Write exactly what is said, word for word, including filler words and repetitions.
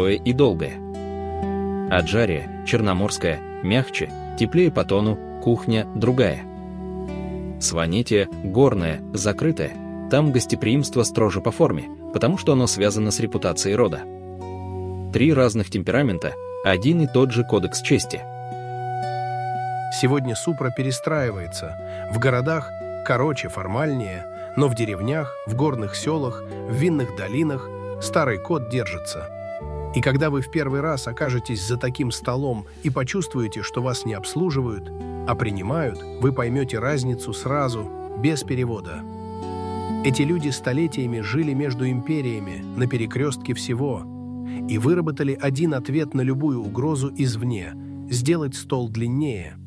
простое и долгое. Аджария, черноморская, мягче, теплее по тону, кухня другая. Сванетия, горная, закрытая, там гостеприимство строже по форме, потому что оно связано с репутацией рода. Три разных темперамента, один и тот же кодекс чести. Сегодня Супра перестраивается. В городах короче, формальнее, но в деревнях, в горных селах, в винных долинах старый код держится. И когда вы в первый раз окажетесь за таким столом и почувствуете, что вас не обслуживают, а принимают, вы поймете разницу сразу, без перевода. Эти люди столетиями жили между империями, на перекрестке всего, и выработали один ответ на любую угрозу извне – сделать стол длиннее.